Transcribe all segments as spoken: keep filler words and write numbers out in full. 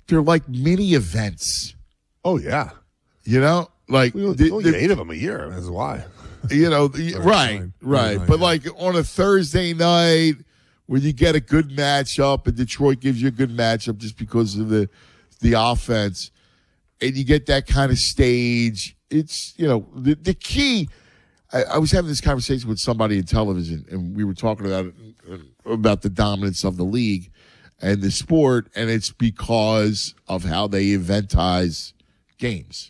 they're like mini events. Oh, yeah. You know? Like we only, the, only the, eight of them a year. That's why. You know, the, right, nine. right. Nine, but yeah. like on a Thursday night when you get a good matchup and Detroit gives you a good matchup just because of the the offense, and you get that kind of stage, it's, you know, the, the key. I, I was having this conversation with somebody in television, and we were talking about it, about the dominance of the league and the sport, and it's because of how they eventize games.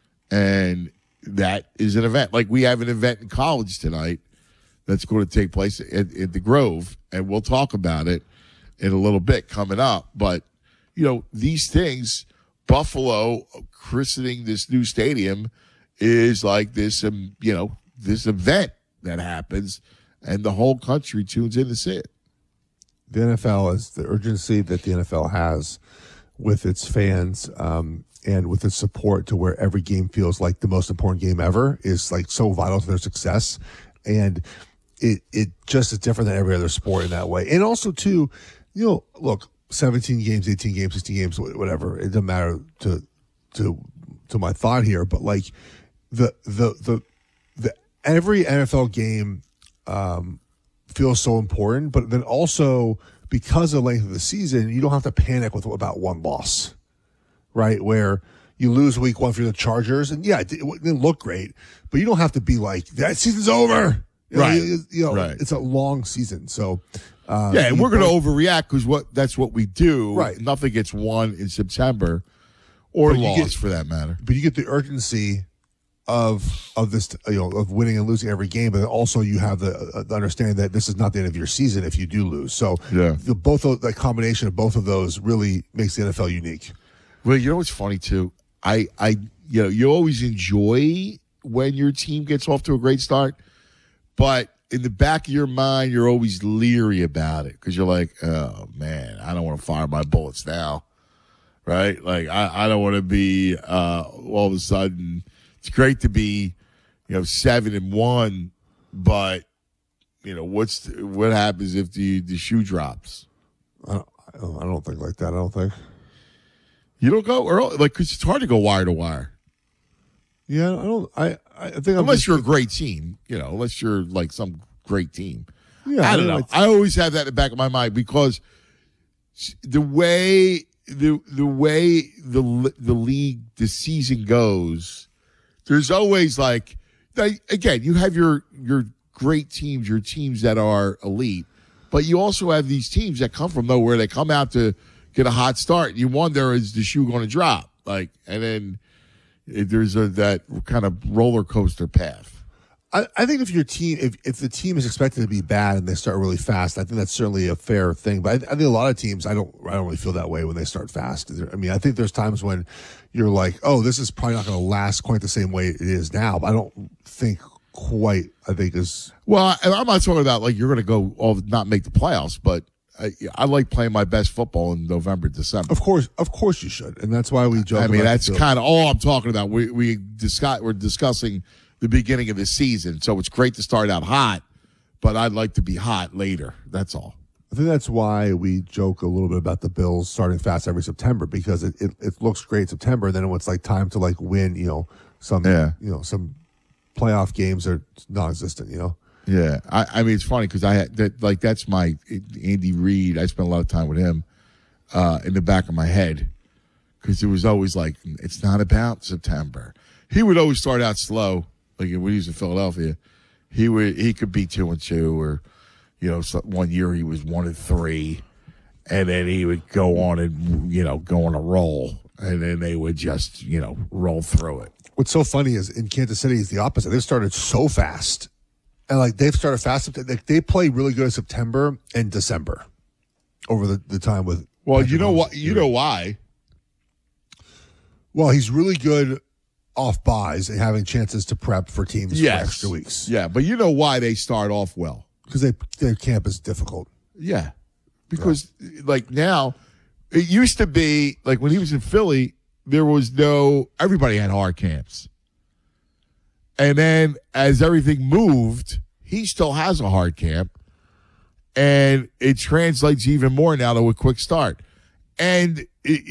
And that is an event. Like we have an event in college tonight that's going to take place at, at the Grove, and we'll talk about it in a little bit coming up. But, you know, these things, Buffalo christening this new stadium is like this, um, you know, this event that happens, and the whole country tunes in to see it. The N F L is the urgency that the N F L has with its fans um, and with its support to where every game feels like the most important game ever is like so vital to their success. And it it just is different than every other sport in that way. And also, too, you know, look, seventeen games, eighteen games, sixteen games, whatever. It doesn't matter to to to my thought here, but like the the the the every N F L game um, feels so important, but then also because of the length of the season, you don't have to panic with about one loss, right? Where you lose week one for the Chargers, and yeah, it didn't look great, but you don't have to be like that season's over. You know, Right. You, you know, right. It's a long season, so uh, yeah, and you we're going to both- overreact because what that's what we do. Right. Nothing gets won in September or But you lost get- for that matter. but you get the urgency of of this, you know, of winning and losing every game, but then also you have the, uh, the understanding that this is not the end of your season if you do lose. So Yeah. the both of the combination of both of those really makes the N F L unique. Well, you know what's funny too? I, I, you know, you always enjoy when your team gets off to a great start, but in the back of your mind, you're always leery about it because you're like, oh man, I don't want to fire my bullets now, right? Like I, I don't want to be uh, all of a sudden. It's great to be, you know, seven and one, but you know what's the, what happens if the the shoe drops? I don't, I don't, I don't think like that. I don't think. You don't go early, like because it's hard to go wire to wire. Yeah, I don't. I I think I'm Unless just, you're a great team, you know, unless you're like some great team. Yeah, I don't mean, know. it's- I always have that in the back of my mind because the way the the way the the league the season goes, there's always like they, again, you have your your great teams, your teams that are elite, but you also have these teams that come from nowhere. They come out to get a hot start. You wonder, is the shoe going to drop? Like, and then there's a that kind of roller coaster path. I, I think if your team, if, if the team is expected to be bad and they start really fast, I think that's certainly a fair thing. But I, I think a lot of teams, I don't, I don't really feel that way when they start fast. I mean, I think there's times when you're like, oh, this is probably not going to last quite the same way it is now. But I don't think quite. I think is Well, I, I'm not talking about like you're going to go all not make the playoffs, but I, I like playing my best football in November, December. of course, of course you should, and that's why we joke. I mean, about that's the- kind of all I'm talking about. We we discuss we're discussing the beginning of the season, so it's great to start out hot, but I'd like to be hot later. That's all. I think that's why we joke a little bit about the Bills starting fast every September because it, it, it looks great in September. And then when it's like time to like win, you know, some Yeah. you know some playoff games are non-existent. You know, Yeah, I, I mean it's funny because I had that like that's my Andy Reid. I spent a lot of time with him uh, in the back of my head because it was always like it's not about September. He would always start out slow, like when he was in Philadelphia. He would he could be two and two, or you know, so one year he was one and three, and then he would go on and you know go on a roll, and then they would just you know roll through it. what's so funny is in Kansas City is the opposite. They've started so fast. And like they've started fast. Like they play really good in September and December over the, the time with. Well, Patrick you know Mahomes. what? You know why? Well, he's really good off buys and having chances to prep for teams Yes. for extra weeks. Yeah, but you know why they start off well. Because they their camp is difficult. Yeah. Because, like, now, it used to be, like, when he was in Philly, there was no, everybody had hard camps. And then as everything moved, he still has a hard camp. And it translates even more now to a quick start. And, it,